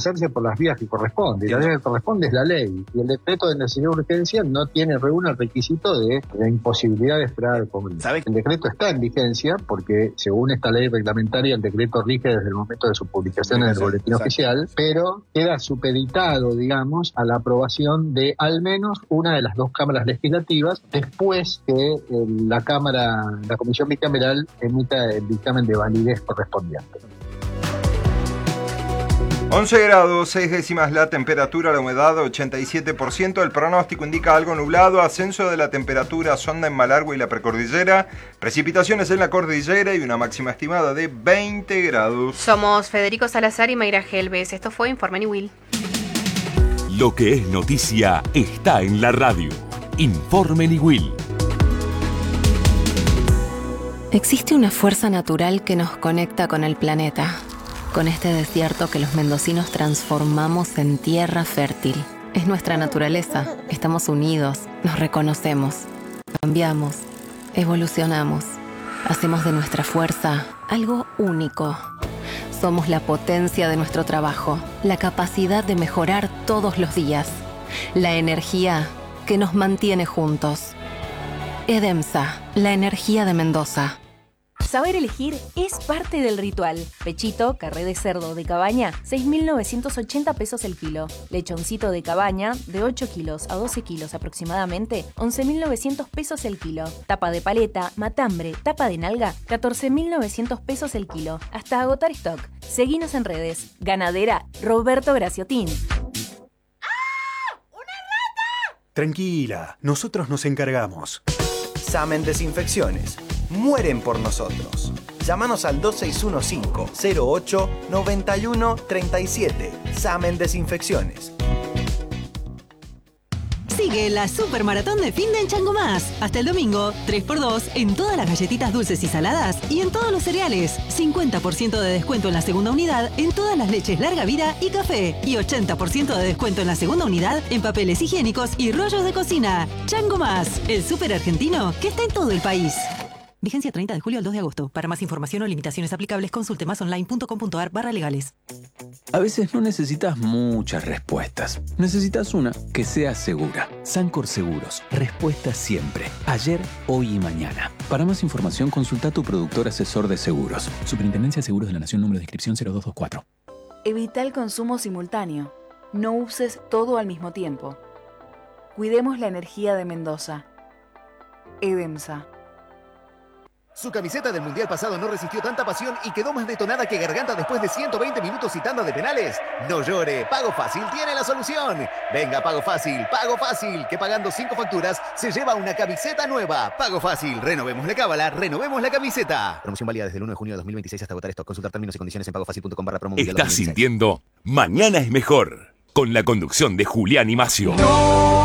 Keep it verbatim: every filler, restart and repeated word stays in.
hacerse por las vías que corresponde. Y la vía que corresponde es la ley. Y el decreto de necesidad de urgencia no tiene, reúne el requisito de la imposibilidad de esperar al Congreso. El decreto está en vigencia porque, según esta ley reglamentaria, el decreto rige desde el momento de su publicación en el boletín Exacto. oficial, pero queda supeditado, digamos, a la aprobación de al menos una de las dos cámaras legislativas después que eh, la Cámara, la Comisión Bicameral emita el dictamen de validez correspondiente. once grados, seis décimas la temperatura, la humedad ochenta y siete por ciento, el pronóstico indica algo nublado, ascenso de la temperatura sonda en Malargüe y la precordillera, precipitaciones en la cordillera y una máxima estimada de veinte grados. Somos Federico Salazar y Mayra Helves, esto fue Informe Niwil. Lo que es noticia está en la radio. Informe Niwil. Existe una fuerza natural que nos conecta con el planeta, con este desierto que los mendocinos transformamos en tierra fértil. Es nuestra naturaleza, estamos unidos, nos reconocemos, cambiamos, evolucionamos, hacemos de nuestra fuerza algo único. Somos la potencia de nuestro trabajo, la capacidad de mejorar todos los días, la energía que nos mantiene juntos. Edemsa, la energía de Mendoza. Saber elegir es parte del ritual. Pechito, carré de cerdo de cabaña, seis mil novecientos ochenta pesos el kilo. Lechoncito de cabaña, de ocho kilos a doce kilos aproximadamente, once mil novecientos pesos el kilo. Tapa de paleta, matambre, tapa de nalga, catorce mil novecientos pesos el kilo. Hasta agotar stock. Seguinos en redes. Ganadera Roberto Graciotín. Tranquila, nosotros nos encargamos. Samen Desinfecciones. Mueren por nosotros. Llámanos al dos seis uno cinco, cero ocho, nueve uno tres siete. Samen Desinfecciones. Sigue la Supermaratón de Finde en Chango Más. Hasta el domingo, tres por dos en todas las galletitas dulces y saladas y en todos los cereales. cincuenta por ciento de descuento en la segunda unidad en todas las leches larga vida y café. Y ochenta por ciento de descuento en la segunda unidad en papeles higiénicos y rollos de cocina. Chango Más, el súper argentino que está en todo el país. Vigencia treinta de julio al dos de agosto. Para más información o limitaciones aplicables, consulte masonline.com.ar barra legales. A veces no necesitas muchas respuestas. Necesitas una que sea segura. Sancor Seguros. Respuesta siempre. Ayer, hoy y mañana. Para más información, consulta a tu productor asesor de seguros. Superintendencia de Seguros de la Nación, número de inscripción cero dos dos cuatro. Evita el consumo simultáneo. No uses todo al mismo tiempo. Cuidemos la energía de Mendoza. Edemsa. Su camiseta del Mundial pasado no resistió tanta pasión y quedó más detonada que Garganta después de ciento veinte minutos y tanda de penales. No llore, Pago Fácil tiene la solución. Venga, Pago Fácil, Pago Fácil, que pagando cinco facturas se lleva una camiseta nueva. Pago Fácil, renovemos la cábala, renovemos la camiseta. Promoción válida desde el uno de junio de dos mil veintiséis hasta agotar stock. Consultar términos y condiciones en pagofacil.com barra promo. Estás sintiendo Mañana es Mejor, con la conducción de Julián y Macio. No.